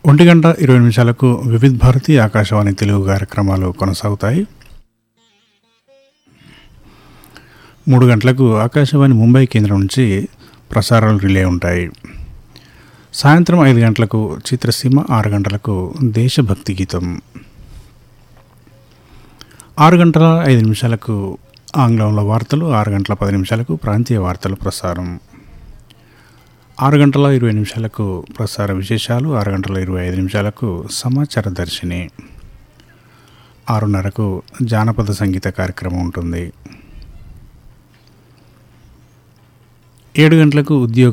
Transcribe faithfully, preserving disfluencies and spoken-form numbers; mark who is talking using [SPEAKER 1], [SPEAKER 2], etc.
[SPEAKER 1] ఒంటి గంట ఇరవై నిమిషాలకు వివిధ భారతి ఆకాశవాణి తెలుగు కార్యక్రమాలు కొనసాగుతాయి. మూడు గంటలకు ఆకాశవాణి ముంబై కేంద్రం నుంచి ప్రసారాలు రిలే ఉంటాయి. సాయంత్రం ఐదు గంటలకు చిత్రసీమ, ఆరు గంటలకు దేశభక్తి గీతం, ఆరు గంటల ఐదు నిమిషాలకు ఆంగ్లంలో వార్తలు, ఆరు గంటల పది నిమిషాలకు ప్రాంతీయ వార్తలు ప్రసారం, ఆరు గంటల ఇరవై నిమిషాలకు ప్రసార విశేషాలు, ఆరు గంటల ఇరవై ఐదు నిమిషాలకు సమాచార దర్శిని, ఆరున్నరకు జానపద సంగీత కార్యక్రమం ఉంటుంది. ఏడు గంటలకు ఉద్యోగ